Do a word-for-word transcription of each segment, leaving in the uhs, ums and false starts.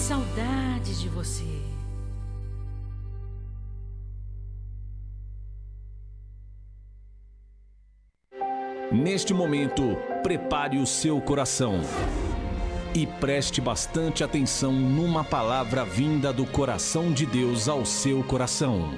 saudades de você. Neste momento, prepare o seu coração e preste bastante atenção numa palavra vinda do coração de Deus ao seu coração.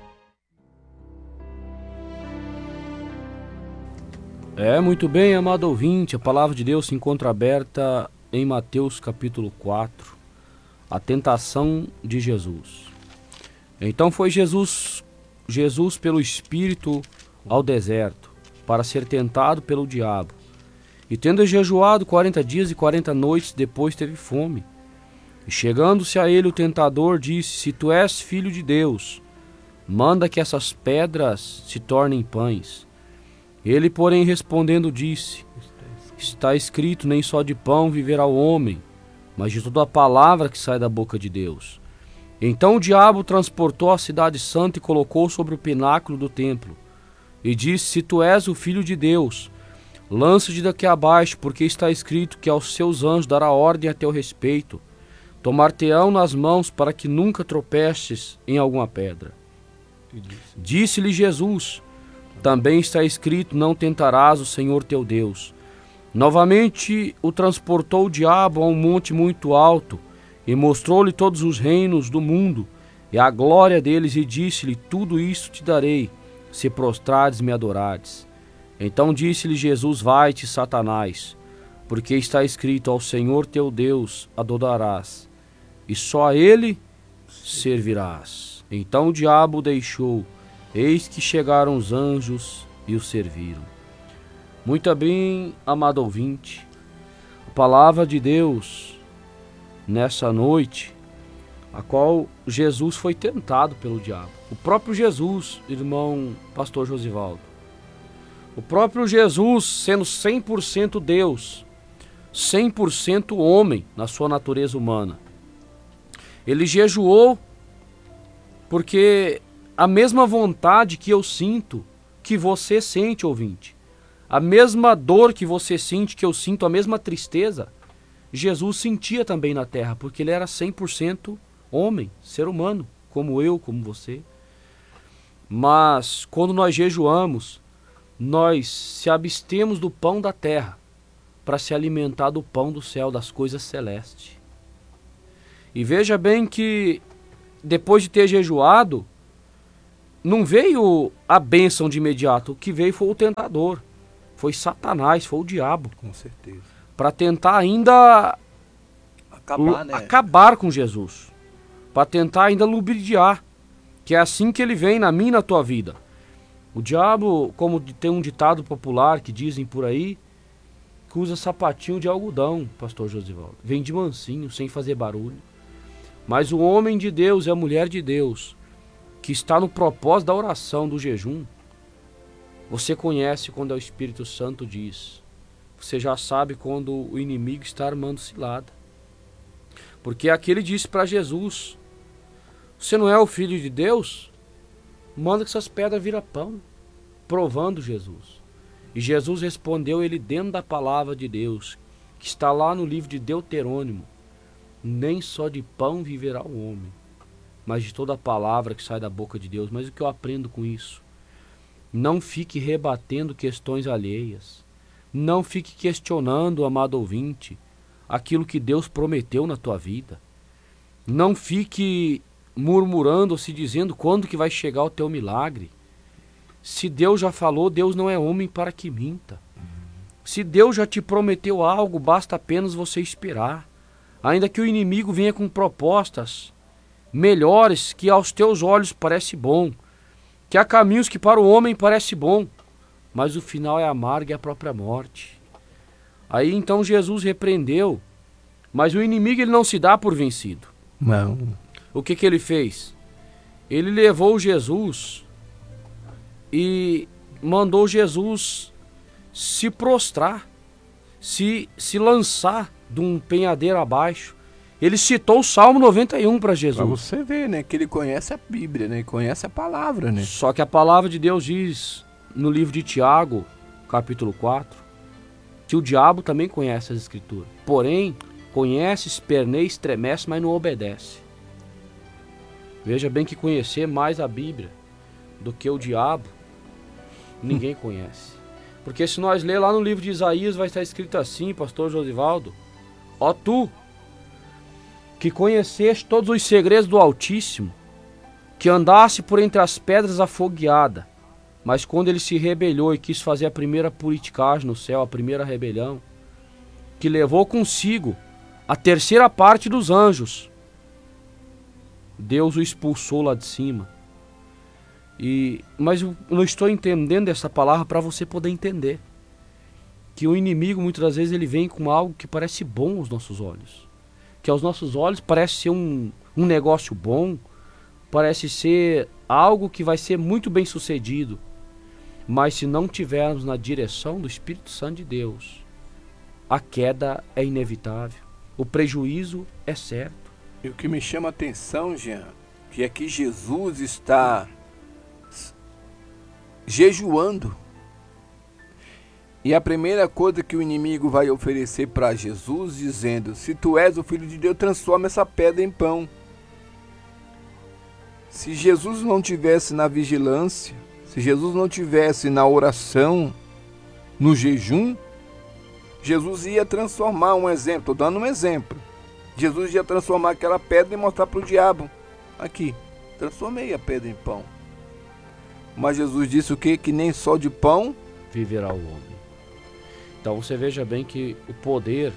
É, muito bem, amado ouvinte, a palavra de Deus se encontra aberta em Mateus capítulo quatro, a tentação de Jesus. Então foi Jesus, Jesus pelo Espírito ao deserto, para ser tentado pelo diabo. E tendo jejuado quarenta dias e quarenta noites, depois teve fome. E chegando-se a ele o tentador, disse: se tu és filho de Deus, manda que essas pedras se tornem pães. Ele, porém, respondendo, disse: está escrito, nem só de pão viverá o homem, mas de toda a palavra que sai da boca de Deus. Então o diabo transportou a cidade santa e colocou sobre o pináculo do templo. E disse: se tu és o filho de Deus, lança-te daqui abaixo, porque está escrito que aos seus anjos dará ordem a teu respeito, tomar-te-ão nas mãos para que nunca tropeces em alguma pedra. Disse-lhe Jesus: também está escrito, não tentarás o Senhor teu Deus. Novamente o transportou o diabo a um monte muito alto, e mostrou-lhe todos os reinos do mundo, e a glória deles, e disse-lhe: tudo isso te darei, se prostrares me adorares. Então disse-lhe Jesus: vai-te, Satanás, porque está escrito, ao Senhor teu Deus adorarás, e só a ele servirás. Então o diabo o deixou, eis que chegaram os anjos e o serviram. Muito bem, amado ouvinte, a palavra de Deus nessa noite, a qual Jesus foi tentado pelo diabo. O próprio Jesus, irmão pastor Josivaldo, o próprio Jesus, sendo cem por cento Deus, cem por cento homem na sua natureza humana, ele jejuou porque a mesma vontade que eu sinto, que você sente, ouvinte, a mesma dor que você sente, que eu sinto, a mesma tristeza, Jesus sentia também na terra, porque ele era cem por cento homem, ser humano, como eu, como você. Mas quando nós jejuamos, nós se abstemos do pão da terra para se alimentar do pão do céu, das coisas celestes. E veja bem que depois de ter jejuado, não veio a bênção de imediato. O que veio foi o tentador, foi Satanás, foi o diabo. Com certeza. Para tentar ainda acabar, né? acabar com Jesus, para tentar ainda lubrificar, que é assim que ele vem na minha e na tua vida. O diabo, como tem um ditado popular que dizem por aí, que usa sapatinho de algodão, pastor Josivaldo. Vem de mansinho, sem fazer barulho. Mas o homem de Deus e a mulher de Deus, que está no propósito da oração, do jejum, você conhece quando é o Espírito Santo diz. Você já sabe quando o inimigo está armando cilada. Porque aquele disse para Jesus: você não é o filho de Deus? Manda que essas pedras virem pão. Provando Jesus. E Jesus respondeu ele dentro da palavra de Deus, que está lá no livro de Deuterônimo: nem só de pão viverá o homem, mas de toda a palavra que sai da boca de Deus. Mas o que eu aprendo com isso? Não fique rebatendo questões alheias. Não fique questionando, amado ouvinte, aquilo que Deus prometeu na tua vida. Não fique murmurando ou se dizendo quando que vai chegar o teu milagre. Se Deus já falou, Deus não é homem para que minta. Se Deus já te prometeu algo, basta apenas você esperar. Ainda que o inimigo venha com propostas melhores que aos teus olhos parece bom, que há caminhos que para o homem parece bom, mas o final é amargo e a própria morte. Aí então Jesus repreendeu, mas o inimigo ele não se dá por vencido. Não. O que que ele fez? Ele levou Jesus e mandou Jesus se prostrar, se, se lançar de um penhadeiro abaixo. Ele citou o Salmo noventa e um para Jesus. Pra você ver, né, que ele conhece a Bíblia, né, conhece a palavra, né. Só que a palavra de Deus diz no livro de Tiago, capítulo quatro, que o diabo também conhece as escrituras. Porém, Conhece, esperneia, estremece, mas não obedece. Veja bem que conhecer mais a Bíblia do que o diabo, ninguém conhece. Porque se nós ler lá no livro de Isaías, vai estar escrito assim, pastor Josivaldo: ó tu, que conheceste todos os segredos do Altíssimo, que andasse por entre as pedras afogueada, mas quando ele se rebelou e quis fazer a primeira politicagem no céu, a primeira rebelião, que levou consigo a terceira parte dos anjos, Deus o expulsou lá de cima. E, mas eu não estou entendendo essa palavra para você poder entender que o inimigo muitas das vezes ele vem com algo que parece bom aos nossos olhos, que aos nossos olhos parece ser um, um negócio bom, parece ser algo que vai ser muito bem sucedido, mas se não tivermos na direção do Espírito Santo de Deus, a queda é inevitável, o prejuízo é certo. E o que me chama a atenção, Jean, que é que Jesus está jejuando. E a primeira coisa que o inimigo vai oferecer para Jesus, dizendo: se tu és o Filho de Deus, transforma essa pedra em pão. Se Jesus não tivesse na vigilância, se Jesus não tivesse na oração, no jejum, Jesus ia transformar, um exemplo, estou dando um exemplo. Jesus ia transformar aquela pedra e mostrar para o diabo: aqui, transformei a pedra em pão. Mas Jesus disse o quê? Que nem só de pão viverá o homem. Então você veja bem que o poder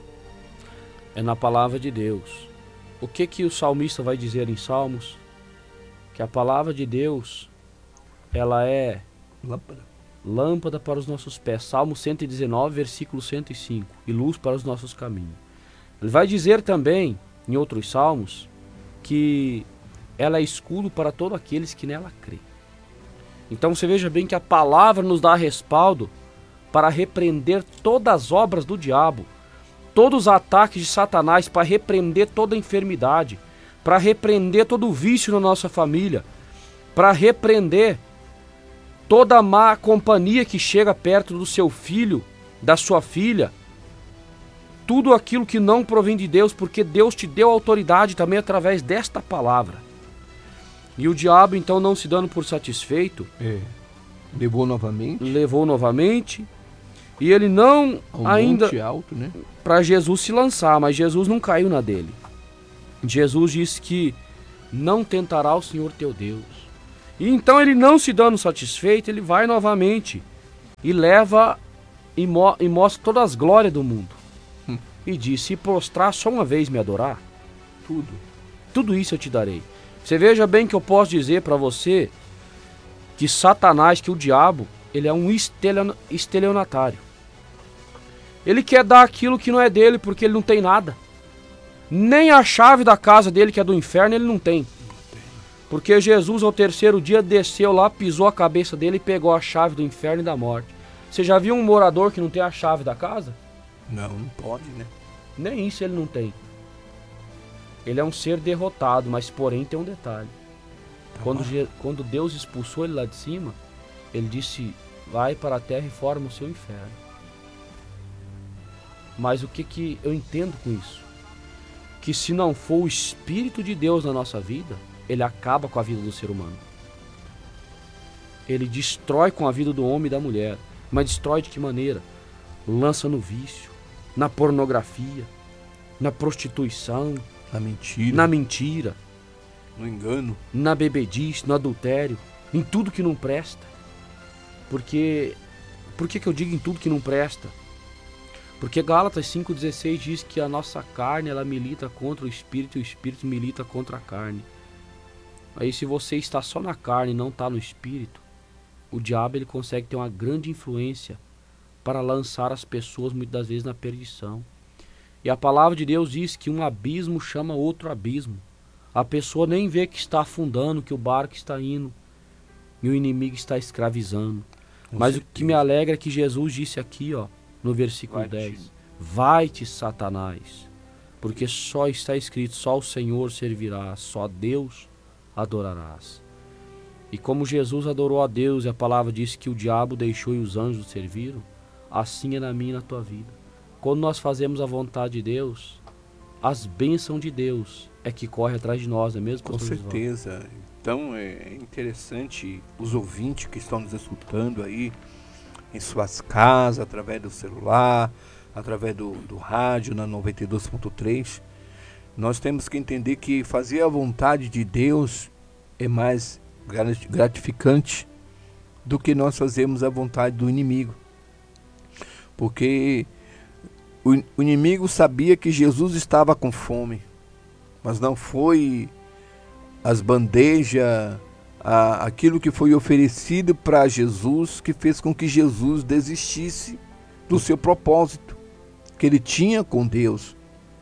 é na palavra de Deus. O que que o salmista vai dizer em Salmos? Que a palavra de Deus, ela é lâmpada, lâmpada para os nossos pés. Salmo cento e dezenove, versículo cento e cinco. E luz para os nossos caminhos. Ele vai dizer também, em outros salmos, que ela é escudo para todos aqueles que nela crêem. Então você veja bem que a palavra nos dá respaldo para repreender todas as obras do diabo, todos os ataques de Satanás, para repreender toda a enfermidade, para repreender todo o vício na nossa família, para repreender toda a má companhia que chega perto do seu filho, da sua filha, tudo aquilo que não provém de Deus, porque Deus te deu autoridade também através desta palavra. E o diabo, então, não se dando por satisfeito, é. levou novamente, levou novamente, e ele não Ao ainda monte alto, né? para Jesus se lançar, mas Jesus não caiu na dele. Jesus disse que não tentará o Senhor teu Deus. E então ele, não se dando satisfeito, ele vai novamente e leva e, mo e mostra todas as glórias do mundo. Hum. E diz: se prostrar só uma vez me adorar, tudo, tudo isso eu te darei. Você veja bem que eu posso dizer para você que Satanás, que o diabo, ele é um estelionatário. Ele quer dar aquilo que não é dele, porque ele não tem nada. Nem a chave da casa dele, que é do inferno, ele não tem. Porque Jesus, ao terceiro dia, desceu lá, pisou a cabeça dele e pegou a chave do inferno e da morte. Você já viu um morador que não tem a chave da casa? Não, não pode, né? Nem isso ele não tem. Ele é um ser derrotado, mas porém tem um detalhe. Tá quando, quando Deus expulsou ele lá de cima, ele disse: vai para a terra e forma o seu inferno. Mas o que, que eu entendo com isso? Que se não for o Espírito de Deus na nossa vida, ele acaba com a vida do ser humano. Ele destrói com a vida do homem e da mulher. Mas destrói de que maneira? Lança no vício, na pornografia, na prostituição, na mentira, na mentira, no engano, na bebedice, no adultério, em tudo que não presta. Porque, por que que eu digo em tudo que não presta? Porque Gálatas cinco dezesseis diz que a nossa carne, ela milita contra o Espírito e o Espírito milita contra a carne. Aí se você está só na carne e não está no Espírito, o diabo ele consegue ter uma grande influência para lançar as pessoas muitas das vezes na perdição. E a palavra de Deus diz que um abismo chama outro abismo. A pessoa nem vê que está afundando, que o barco está indo e o inimigo está escravizando. Com Mas certeza. O que me alegra é que Jesus disse aqui, ó, no versículo Vai dez: vai-te, Satanás, porque só está escrito: só o Senhor servirás, só a Deus adorarás. E como Jesus adorou a Deus e a palavra diz que o diabo deixou e os anjos serviram, assim é na minha e na tua vida. Quando nós fazemos a vontade de Deus, as bênçãos de Deus é que corre atrás de nós, não é mesmo, Com pastor Josivaldo? certeza. Então é interessante os ouvintes que estão nos escutando aí em suas casas, através do celular, através do, do rádio na noventa e dois ponto três. Nós temos que entender que fazer a vontade de Deus é mais gratificante do que nós fazermos a vontade do inimigo. Porque o, o inimigo sabia que Jesus estava com fome, mas não foi as bandejas, a, aquilo que foi oferecido para Jesus que fez com que Jesus desistisse do seu propósito que ele tinha com Deus.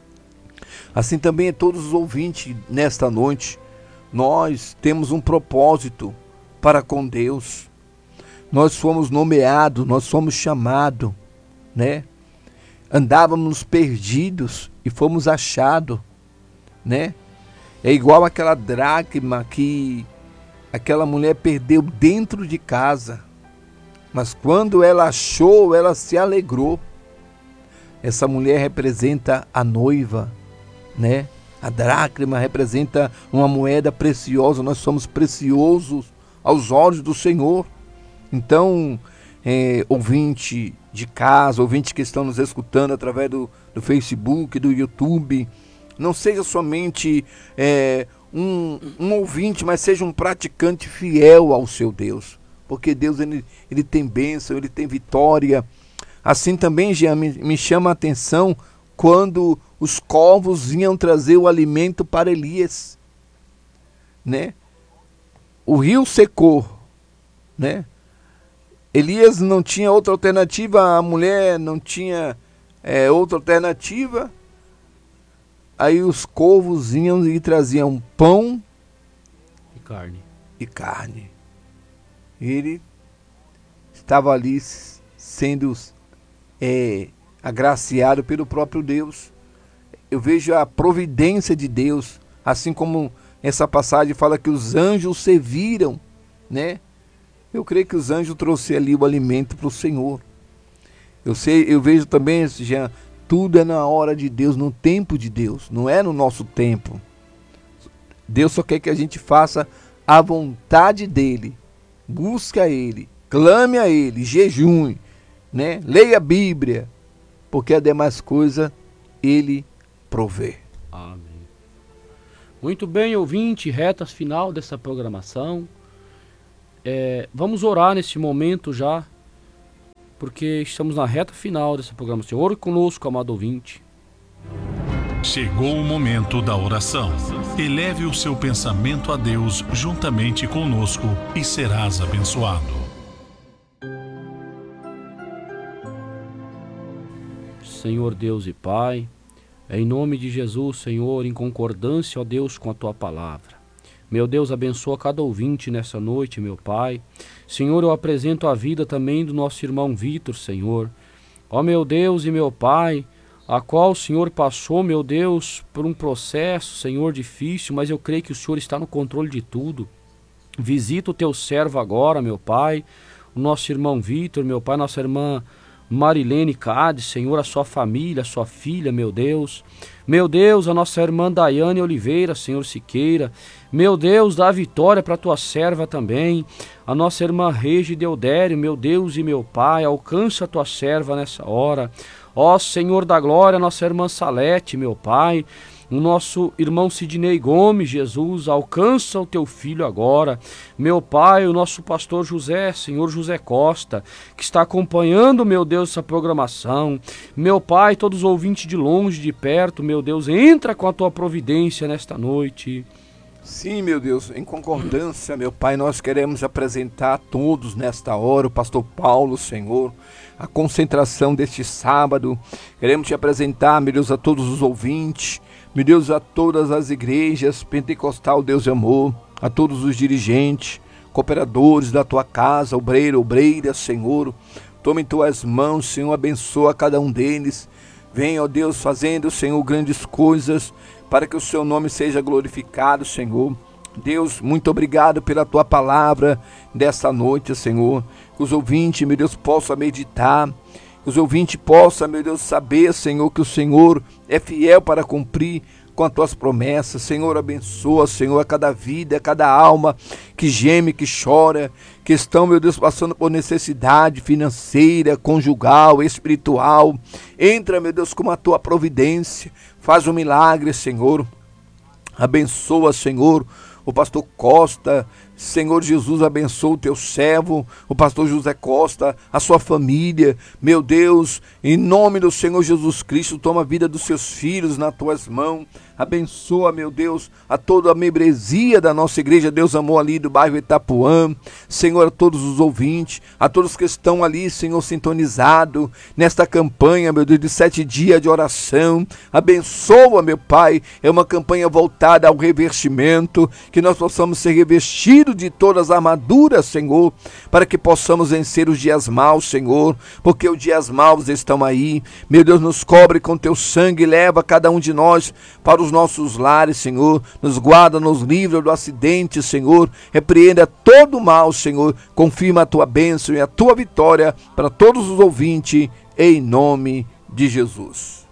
Assim também é todos os ouvintes nesta noite. Nós temos um propósito para com Deus. Nós fomos nomeados, nós fomos chamados, né? Andávamos perdidos e fomos achados, né? É igual aquela dracma que aquela mulher perdeu dentro de casa, mas quando ela achou, ela se alegrou. Essa mulher representa a noiva, né? A dracma representa uma moeda preciosa. Nós somos preciosos aos olhos do Senhor. Então, é, ouvinte de casa, ouvinte que estão nos escutando através do, do Facebook, do YouTube, não seja somente é, um, um ouvinte, mas seja um praticante fiel ao seu Deus, porque Deus ele, ele tem bênção, ele tem vitória. Assim também já me, me chama a atenção quando os corvos vinham trazer o alimento para Elias, né? O rio secou, né? Elias não tinha outra alternativa, a mulher não tinha é, outra alternativa. Aí os corvos vinham e traziam pão e carne. E carne. Ele estava ali sendo é, agraciado pelo próprio Deus. Eu vejo a providência de Deus, assim como essa passagem fala que os anjos serviram, né? Eu creio que os anjos trouxeram ali o alimento para o Senhor. Eu sei, eu vejo também, Jean, tudo é na hora de Deus, no tempo de Deus, não é no nosso tempo. Deus só quer que a gente faça a vontade dele, busque a ele, clame a ele, jejum, né? Leia a Bíblia, porque a demais coisa ele provê. Amém. Muito bem, ouvinte, retas final dessa programação. É, vamos orar nesse momento já, porque estamos na reta final dessa programação. Ore conosco, amado ouvinte. Chegou o momento da oração. Eleve o seu pensamento a Deus juntamente conosco e serás abençoado. Senhor Deus e Pai, em nome de Jesus, Senhor, em concordância, ó Deus, com a Tua palavra. Meu Deus, abençoa cada ouvinte nessa noite, meu Pai. Senhor, eu apresento a vida também do nosso irmão Vitor, Senhor. Ó meu Deus e meu Pai, a qual o Senhor passou, meu Deus, por um processo, Senhor, difícil, mas eu creio que o Senhor está no controle de tudo. Visita o Teu servo agora, meu Pai, o nosso irmão Vitor, meu Pai, nossa irmã Marilene Cades, Senhor, a sua família, a sua filha, meu Deus. Meu Deus, a nossa irmã Daiane Oliveira, Senhor Siqueira. Meu Deus, dá vitória para a tua serva também. A nossa irmã Regi Deodério, meu Deus e meu Pai, alcança a tua serva nessa hora. Ó Senhor da glória, nossa irmã Salete, meu Pai. O nosso irmão Sidney Gomes, Jesus, alcança o teu filho agora. Meu Pai, o nosso pastor José, Senhor José Costa, que está acompanhando, meu Deus, essa programação. Meu Pai, todos os ouvintes de longe, de perto, meu Deus, entra com a tua providência nesta noite. Sim, meu Deus, em concordância, meu Pai, nós queremos apresentar a todos nesta hora, o pastor Paulo, Senhor, a concentração deste sábado. Queremos te apresentar, meu Deus, a todos os ouvintes, meu Deus, a todas as igrejas, Pentecostal, Deus de amor, a todos os dirigentes, cooperadores da tua casa, obreiro, obreira, Senhor. Toma em tuas mãos, Senhor, abençoa cada um deles. Venha, ó Deus, fazendo, Senhor, grandes coisas, para que o seu nome seja glorificado, Senhor. Deus, muito obrigado pela tua palavra desta noite, Senhor. Que os ouvintes, meu Deus, possam meditar, Que os ouvintes possam, meu Deus, saber, Senhor, que o Senhor é fiel para cumprir com as tuas promessas. Senhor, abençoa, Senhor, a cada vida, a cada alma que geme, que chora, que estão, meu Deus, passando por necessidade financeira, conjugal, espiritual. Entra, meu Deus, com a tua providência. Faz um milagre, Senhor. Abençoa, Senhor, o pastor Costa. Senhor Jesus, abençoa o teu servo, o pastor José Costa, a sua família. Meu Deus, em nome do Senhor Jesus Cristo, toma a vida dos seus filhos nas tuas mãos. Abençoa, meu Deus, a toda a membresia da nossa igreja, Deus amou ali do bairro Itapuã. Senhor, a todos os ouvintes, a todos que estão ali, Senhor, sintonizados nesta campanha, meu Deus, de sete dias de oração. Abençoa, meu Pai, é uma campanha voltada ao revestimento, que nós possamos ser revestidos de todas as armaduras, Senhor, para que possamos vencer os dias maus, Senhor, porque os dias maus estão aí. Meu Deus, nos cobre com teu sangue, leva cada um de nós para os nossos lares, Senhor, nos guarda, nos livra do acidente, Senhor, repreenda todo o mal, Senhor, confirma a tua bênção e a tua vitória para todos os ouvintes, em nome de Jesus.